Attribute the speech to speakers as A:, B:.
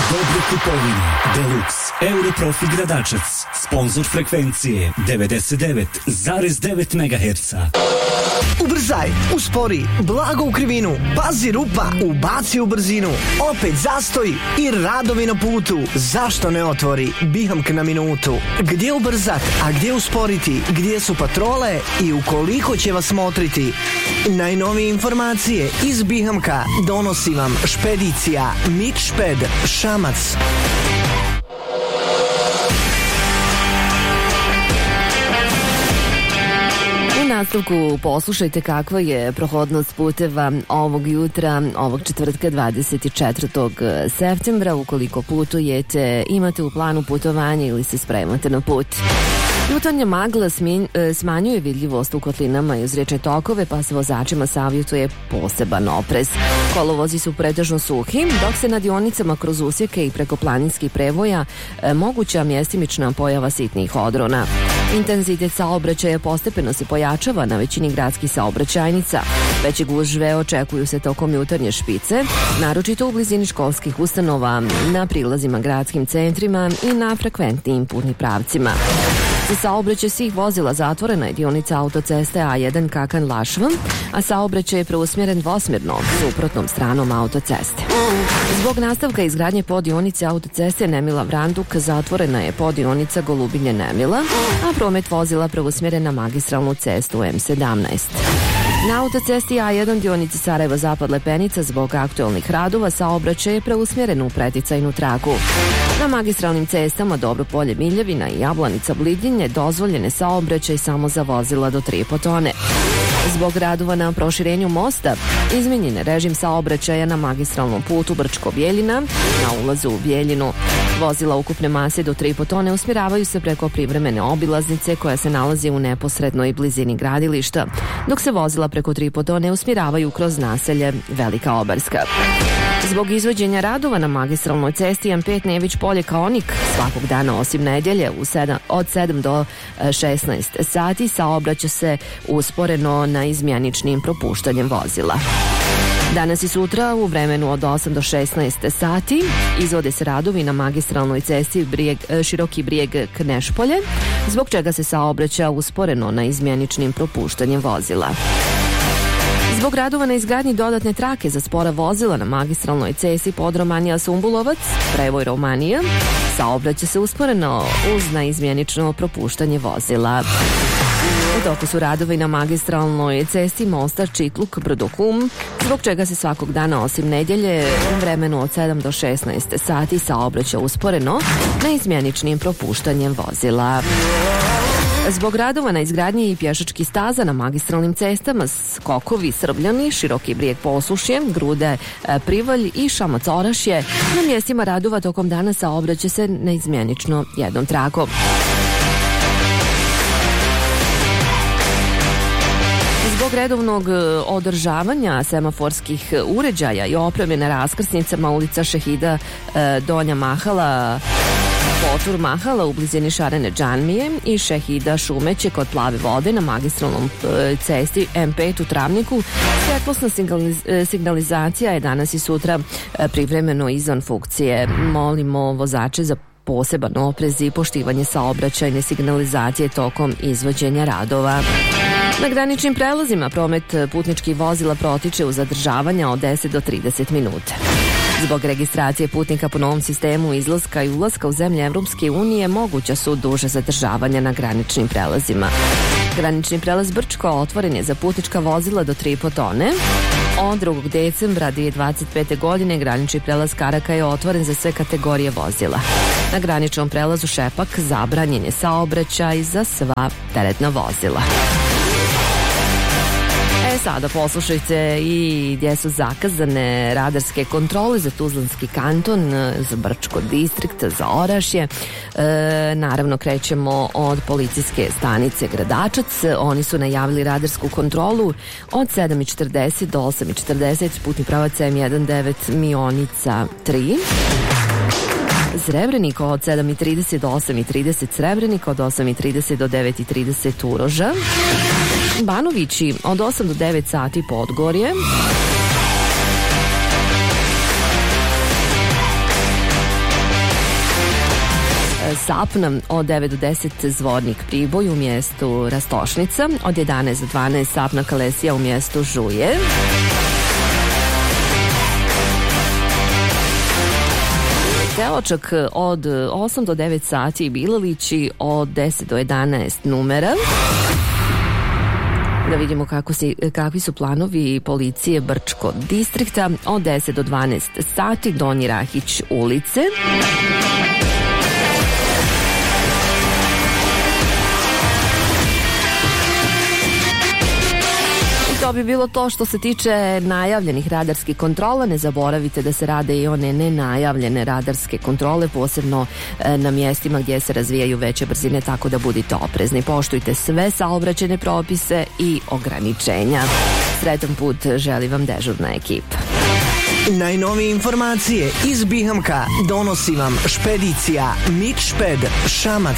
A: Dobre kupovine. Deluxe. Europrofi Gradačac. Sponzor frekvencije 99,9 MHz.
B: Ubrzaj, uspori, blago u krivinu, pazi rupa, ubaci u brzinu, opet zastoj i radovi na putu. Zašto ne otvori Bihamk na minutu? Gdje ubrzat, a gdje usporiti, gdje su patrole i u koliko će vas motriti? Najnovije informacije iz Bihamka donosi vam špedicija Mitšped Šamac.
C: U nastavku poslušajte kakva je prohodnost puteva ovog jutra, ovog četvrtka 24. septembra. Ukoliko putujete, imate u planu putovanja ili se spremate na put. Jutarnja magla smanjuje vidljivost u kotlinama i uz riječne tokove, pa se vozačima savjetuje poseban oprez. Kolovozi su pretežno suhi, dok se na dionicama kroz usjeke i preko planinskih prevoja moguća mjestimična pojava sitnih odrona. Intenzitet saobraćaja postepeno se pojačava na većini gradskih saobraćajnica. Veće gužve očekuju se tokom jutarnje špice, naročito u blizini školskih ustanova, na prilazima gradskim centrima i na frekventnim putnim pravcima. Za saobraćaj svih vozila zatvorena je dionica autoceste A1 Kakan-Lašva, a saobraćaj je preusmjeren dvosmjerno, suprotnom stranom autoceste. Zbog nastavka izgradnje poddionice autoceste Nemila-Vranduk zatvorena je poddionica Golubinje-Nemila, a promet vozila preusmjeren na magistralnu cestu M17. Na autocesti A1 dionici Sarajevo-Zapad Lepenica zbog aktualnih radova saobraćaj je preusmjeren u preticajnu traku. Na magistralnim cestama Dobropolje-Miljevina i Jablanica-Blidinje dozvoljene saobraćaj samo za vozila do 3,5 tone. Zbog radova na proširenju mosta izmijenjen je režim saobraćaja na magistralnom putu Brčko-Bjeljina na ulazu u Bjeljinu. Vozila ukupne mase do 3,5 tone usmjeravaju se preko privremene obilaznice koja se nalazi u neposrednoj blizini gradilišta, dok se vozila preko 3,5 tone usmjeravaju kroz naselje Velika Obarska. Zbog izvođenja radova na magistralnoj cesti M5 Nević Polje-Kaonik svakog dana osim nedjelje od 7 do 16 sati saobraća se usporeno na izmjeničnim propuštanjem vozila. Danas i sutra u vremenu od 8 do 16 sati izvode se radovi na magistralnoj cesti Široki Brijeg-Knešpolje, zbog čega se saobraća usporeno na izmjeničnim propuštanjem vozila. Zbog radova na izgradnji dodatne trake za spora vozila na magistralnoj cesti Podromanija-Sumbulovac, prevoj Romanija, saobraća se usporeno uz naizmjenično propuštanje vozila. U toku su radovi na magistralnoj cesti Mostar-Čitluk-Brdohum, zbog čega se svakog dana osim nedjelje u vremenu od 7 do 16 sati saobraća usporeno naizmjeničnim propuštanjem vozila. Zbog radova na izgradnji pješačkih staza na magistralnim cestama Skokovi, Srbljani, Široki Brijeg Posušje, Grude, Privalj i Šamac Orašje, na mjestima radova tokom dana saobraća se neizmjenično jednom trakom. Zbog redovnog održavanja semaforskih uređaja i opreme na raskrsnicama ulica Šehida Donja Mahala, Potur Mahala u blizini Šarene Džanmije i Šehida Šumeće kod Plave vode na magistralnom cesti M5 u Travniku, svjetlosna signalizacija je danas i sutra privremeno izvan funkcije. Molimo vozače za poseban oprez i poštivanje saobraćajne signalizacije tokom izvođenja radova. Na graničnim prelazima promet putničkih vozila protiče u zadržavanja od 10 do 30 minuta. Zbog registracije putnika po novom sistemu izlaska i ulaska u zemlje Evropske unije moguća su duže zadržavanja na graničnim prelazima. Granični prelaz Brčko otvoren je za putnička vozila do 3,5 tone. Od 2. decembra 2025. godine granični prelaz Karaka je otvoren za sve kategorije vozila. Na graničnom prelazu Šepak zabranjen je saobraćaj za sva teretna vozila. Sada poslušajte i gdje su zakazane radarske kontrole za Tuzlanski kanton, za Brčko distrikt, za Orašje. Naravno krećemo od policijske stanice Gradačac. Oni su najavili radarsku kontrolu od 7:40 do 8:40, putni pravac M19 Mionica 3. Srebrenik od 7:30 do 8:30, Srebrenik od 8:30 do 9:30 Uroža. Banovići od 8 do 9 sati Podgorje. Sapna, od 9 do 10 Zvornik Priboj u mjestu Rastošnica, od 11 do 12 Sapna Kalesija u mjestu Žuje. Teočak od 8 do 9 sati i Bilalići od 10 do 11 Numera. Da vidimo kakvi su planovi policije Brčko distrikta od 10 do 12 sati Donji Rahić ulice. To bi bilo to što se tiče najavljenih radarskih kontrola. Ne zaboravite da se rade i one nenajavljene radarske kontrole, posebno na mjestima gdje se razvijaju veće brzine, tako da budite oprezni. Poštujte sve saobraćajne propise i ograničenja. Sretan put želi vam dežurna ekipa.
B: Najnovije informacije iz Bihamka donosi vam špedicija Mitšped, Šamac